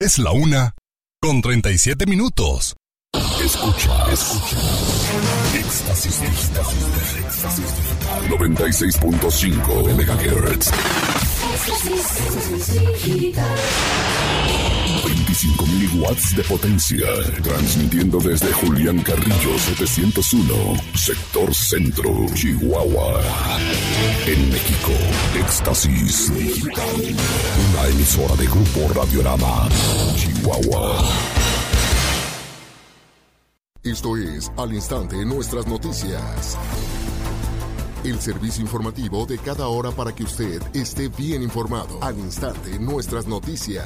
Es la 1:37. Escucha. Éxtasis Digital. 96.5 MHz. 25,000 watts de potencia. Transmitiendo desde Julián Carrillo 701, Sector Centro, Chihuahua. En México, Éxtasis Digital. Una emisora de Grupo Radiorama, Chihuahua. Esto es Al Instante Nuestras Noticias. El servicio informativo de cada hora para que usted esté bien informado. Al Instante Nuestras Noticias.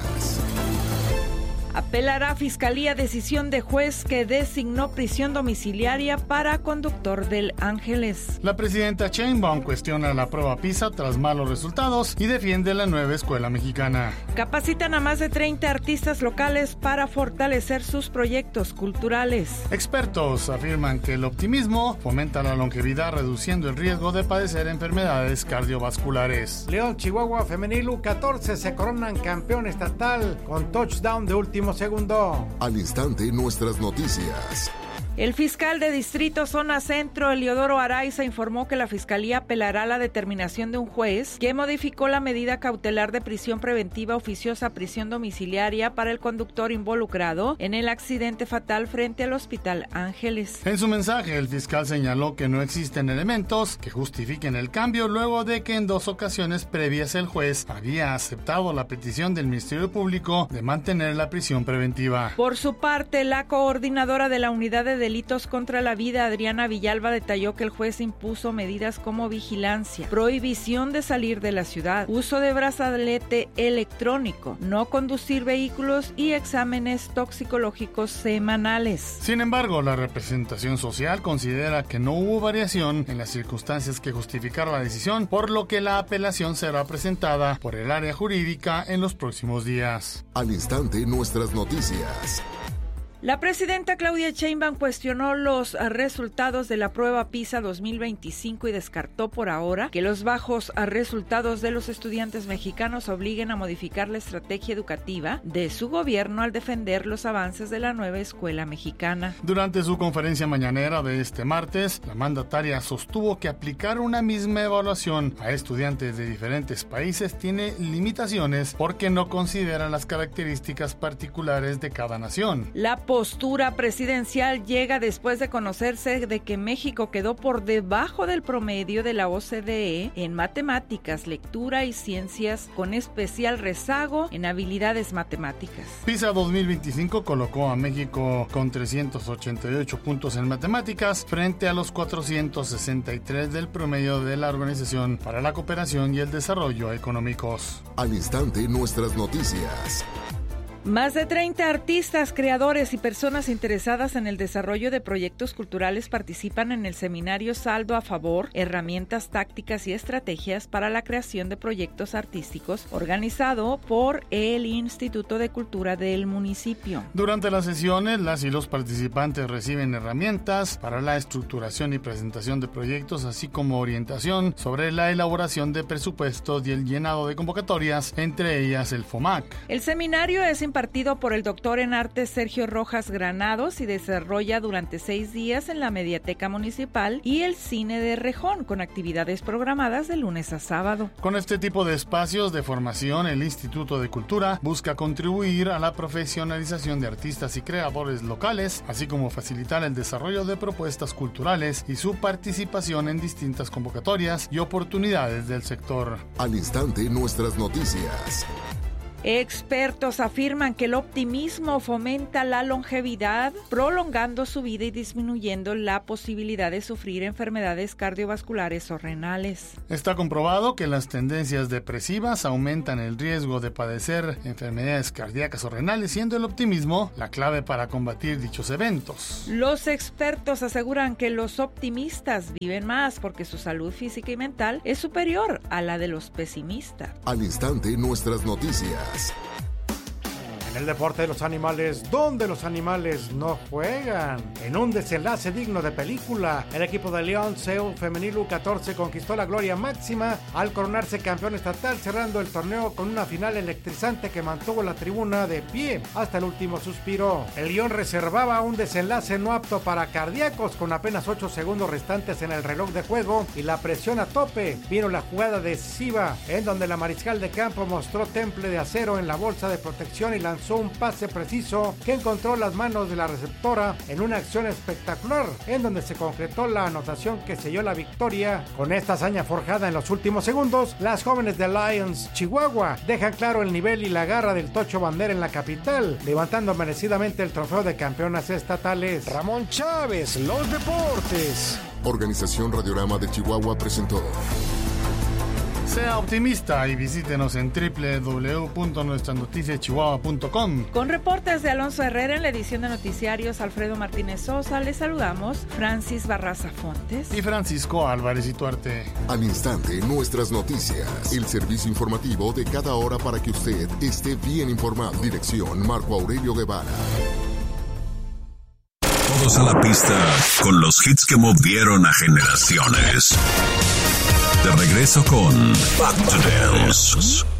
Apelará Fiscalía decisión de juez que designó prisión domiciliaria para conductor del Ángeles. La presidenta Sheinbaum cuestiona la prueba PISA tras malos resultados y defiende la nueva escuela mexicana. Capacitan a más de 30 artistas locales para fortalecer sus proyectos culturales. Expertos afirman que el optimismo fomenta la longevidad, reduciendo el riesgo de padecer enfermedades cardiovasculares. León Chihuahua Femenil U14 se coronan campeón estatal con touchdown de último segundo. Al Instante Nuestras Noticias. El fiscal de Distrito Zona Centro, Eliodoro Araiza, informó que la Fiscalía apelará la determinación de un juez que modificó la medida cautelar de prisión preventiva oficiosa a prisión domiciliaria para el conductor involucrado en el accidente fatal frente al Hospital Ángeles. En su mensaje, el fiscal señaló que no existen elementos que justifiquen el cambio luego de que en 2 ocasiones previas el juez había aceptado la petición del Ministerio Público de mantener la prisión preventiva. Por su parte, la coordinadora de la Unidad de Delitos contra la Vida, Adriana Villalba, detalló que el juez impuso medidas como vigilancia, prohibición de salir de la ciudad, uso de brazalete electrónico, no conducir vehículos y exámenes toxicológicos semanales. Sin embargo, la representación social considera que no hubo variación en las circunstancias que justificaron la decisión, por lo que la apelación será presentada por el área jurídica en los próximos días. Al Instante Nuestras Noticias. La presidenta Claudia Sheinbaum cuestionó los resultados de la prueba PISA 2025 y descartó por ahora que los bajos resultados de los estudiantes mexicanos obliguen a modificar la estrategia educativa de su gobierno al defender los avances de la nueva escuela mexicana. Durante su conferencia mañanera de este martes, la mandataria sostuvo que aplicar una misma evaluación a estudiantes de diferentes países tiene limitaciones porque no considera las características particulares de cada nación. La postura presidencial llega después de conocerse de que México quedó por debajo del promedio de la OCDE en matemáticas, lectura y ciencias, con especial rezago en habilidades matemáticas. PISA 2025 colocó a México con 388 puntos en matemáticas frente a los 463 del promedio de la Organización para la Cooperación y el Desarrollo Económicos. Al Instante Nuestras Noticias. Más de 30 artistas, creadores y personas interesadas en el desarrollo de proyectos culturales participan en el seminario Saldo a Favor, herramientas, tácticas y estrategias para la creación de proyectos artísticos, organizado por el Instituto de Cultura del municipio. Durante las sesiones, las y los participantes reciben herramientas para la estructuración y presentación de proyectos, así como orientación sobre la elaboración de presupuestos y el llenado de convocatorias, entre ellas el FOMAC. El seminario es impartido por el doctor en artes Sergio Rojas Granados y desarrolla durante 6 días en la Mediateca Municipal y el Cine de Rejón, con actividades programadas de lunes a sábado. Con este tipo de espacios de formación, el Instituto de Cultura busca contribuir a la profesionalización de artistas y creadores locales, así como facilitar el desarrollo de propuestas culturales y su participación en distintas convocatorias y oportunidades del sector. Al Instante Nuestras Noticias. Expertos afirman que el optimismo fomenta la longevidad, prolongando su vida y disminuyendo la posibilidad de sufrir enfermedades cardiovasculares o renales. Está comprobado que las tendencias depresivas aumentan el riesgo de padecer enfermedades cardíacas o renales, siendo el optimismo la clave para combatir dichos eventos. Los expertos aseguran que los optimistas viven más porque su salud física y mental es superior a la de los pesimistas. Al Instante Nuestras Noticias. En el deporte de los animales, donde los animales no juegan. En un desenlace digno de película, el equipo de León Seúl Femenil U14 conquistó la gloria máxima al coronarse campeón estatal, cerrando el torneo con una final electrizante que mantuvo la tribuna de pie hasta el último suspiro. El León reservaba un desenlace no apto para cardíacos con apenas 8 segundos restantes en el reloj de juego y la presión a tope. Vino la jugada decisiva en donde la mariscal de campo mostró temple de acero en la bolsa de protección y lanzó un pase preciso que encontró las manos de la receptora en una acción espectacular en donde se concretó la anotación que selló la victoria. Con esta hazaña forjada en los últimos segundos, las jóvenes de Lions Chihuahua dejan claro el nivel y la garra del Tocho Bandera en la capital, levantando merecidamente el trofeo de campeonas estatales. Ramón Chávez, los deportes. Organización Radiorama de Chihuahua presentó. Sea optimista y visítenos en www.nuestranoticiaschihuahua.com. Con reportes de Alonso Herrera en la edición de noticiarios, Alfredo Martínez Sosa, les saludamos Francis Barraza Fontes Y Francisco Álvarez Ituarte. Al instante, nuestras noticias. El servicio informativo de cada hora para que usted esté bien informado. Dirección Marco Aurelio Guevara. Todos a la pista con los hits que movieron a generaciones. De regreso con Back to Dance.